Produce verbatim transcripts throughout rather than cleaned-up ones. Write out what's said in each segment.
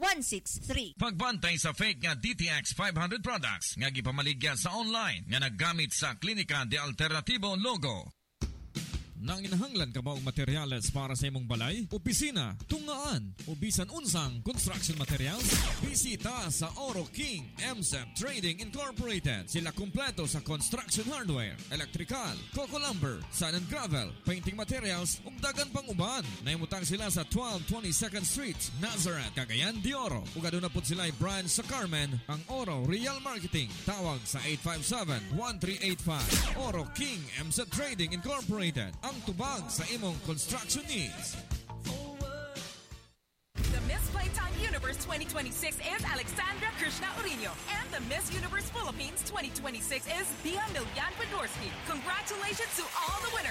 one six three. Pagbantay sa fake nga D T X five hundred products nga gipamaligya sa online nga naggamit sa Klinika de Alternativo logo. Nang inahanglan ka ba og materyales para sa imong balay, opisina, tungaan, o bisan unsang construction materials? Bisita sa Oro King M S E T Trading Incorporated. Sila kumpleto sa construction hardware, electrical, coco lumber, sand and gravel, painting materials, ug dagan pang uban. Nahimutang sila sa twelve twenty-second Street, Nazareth, Cagayan de Oro. Ug aduna pod sila branch sa Carmen, ang Oro Real Marketing. Tawag sa eight five seven, one three eight five. Oro King M S E T Trading Incorporated. Ang tubag sa imong construction needs. The Miss Playtime Universe twenty twenty-six is Alexandra Krishna Urino, and the Miss Universe Philippines twenty twenty-six is Bia Milyan Podorski. Congratulations to all the winners.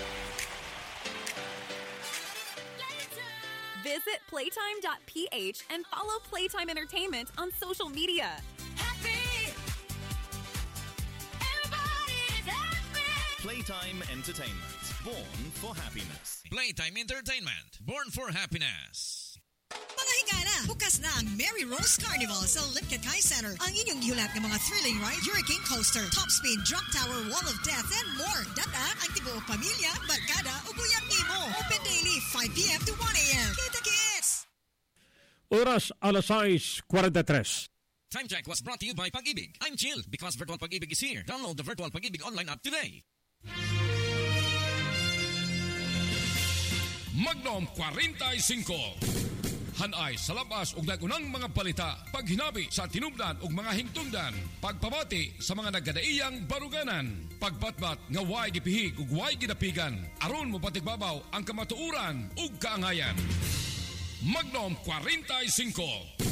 Visit playtime dot p h and follow Playtime Entertainment on social media. Playtime Entertainment, born for happiness. Playtime Entertainment, born for happiness. Mga higala, bukas na ang Mary Rose Carnival sa Lipkat Kai Center. Ang inyong yulat ng mga thrilling ride, Hurricane Coaster, Top Speed, Drop Tower, Wall of Death, and more. Data ang tibuok pamilya, barkada, o buyang nimo. Open daily, five p.m. to one a.m. Kita-kits! Oras alas sais forty-three. Time check was brought to you by Pag-ibig. I'm chill because Virtual Pag-ibig is here. Download the Virtual Pag-ibig online app today. Magnum forty-five. Hanay sa labas ug nagunang mga balita, paghinabi sa tinubdan ug mga hingtungdan, pagpabati sa mga nagkadaiyang baruganan, pagbatbat nga way gipihig ug way gidapigan, aron mo patigbabaw ang kamatuuran ug kaangayan. Magnum forty-five.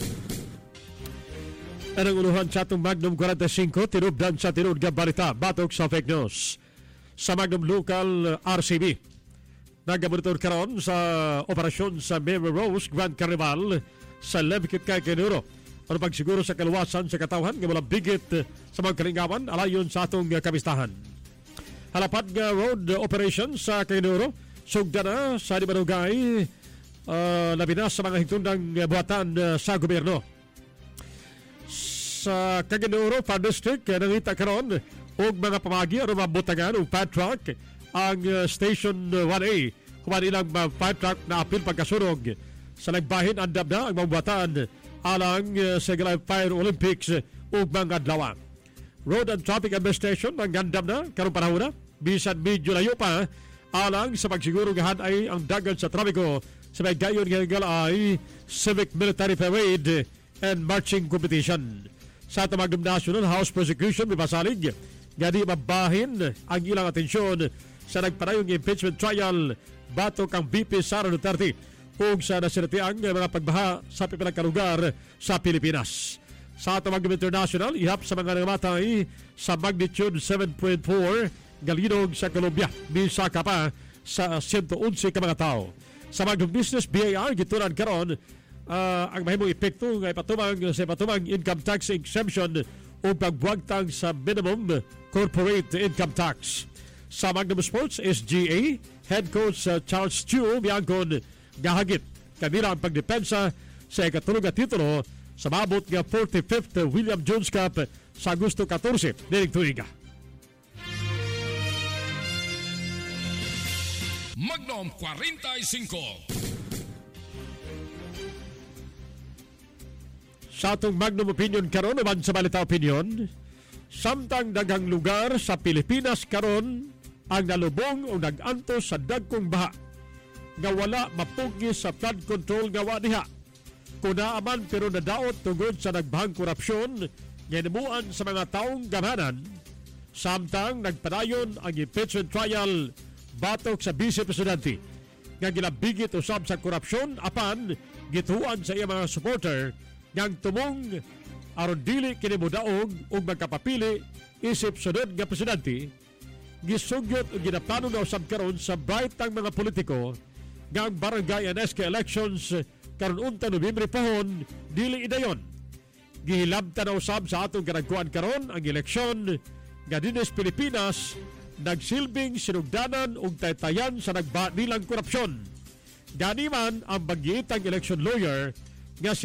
Anong uluhan sa itong Magnum forty-five, tinubdan sa tinud nga balita, batok sa fake news. Sa Magnum Local R C B, nagamonitor karon sa operasyon sa Mary Rose Grand Carnival sa Lipkat Kai Kinuro. Ano pagsiguro sa kaluwasan sa katawhan nga walang bigit sa mga kalingawan alayon sa atong kamistahan. Halapad nga road operation sa Kinuro, sugda na sa Dimanugay, uh, labi na sa mga higtundang buhatan uh, sa gobyerno. Sa Kaginuro Farm District, nangita karon og mga pamagi o mabutangan o fire truck ang uh, Station one A. Kuman ilang uh, fire truck na apil pagkasurog. Sa nagbahin, andam na ang mabuatan alang uh, sa Galay Fire Olympics o mga adlaw. Road and Traffic Administration ang andam na karong panahon na. Bisan medyo layo pa alang sa pagsiguro gahan ay ang dagan sa trapiko sa may gayon nga ay Civic Military Parade and Marching Competition. Sa Tamagdum National House Prosecution, may pasalig nga di mabahin ang ilang atensyon sa nagpanayong impeachment trial batok ang V P Sara Duterte ug sa nasinatiang mga pagbaha sa pipilang kalugar sa Pilipinas. Sa Tamagdum International, ihap sa mga namatay sa magnitude seven point four galinog sa Colombia, misaka pa sa one hundred eleven ka mga tao. Sa Magnum Business B A R, gitunan karon uh, ang mahimong epekto nga ipatumang sa ipatumang income tax exemption o pagbuwagtang sa minimum corporate income tax. Sa Magnum Sports S G A, head coach uh, Charles Chu miyangkon gahagit kanila ang pagdepensa sa ikatulong nga titulo sa mabot nga forty-fifth William Jones Cup sa Agosto fourteen nining tuiga. Magnum forty-five. Sa atong Magnum Opinion karon naman sa Balita Opinion, samtang daghang lugar sa Pilipinas karon ang nalubong o nag-antos sa dagkong baha nga wala mapugis sa flood control nga wadiha. Kunaaman pero nadaot tungod sa nagbahang korupsyon nga nimuan sa mga taong gamanan, samtang nagpadayon ang impeachment trial batok sa Vice Presidente nga gilabigit usab sa korupsyon apan gituan sa iya mga supporter ngang tumong aron dili kini modaog ug magkapapili isip sunod nga presidente. Gisugyot ug ginaplano na usab karon sa bright ang mga politiko nga ang barangay and S K elections karon unta Nobyembre pahon dili idayon. Gihilabta na usab sa atong kanagkuan karon ang eleksyon nga dinhi Pilipinas nagsilbing sinugdanan ug taytayan sa nagba nilang korupsyon. Gani man ang bagiitang election lawyer nga si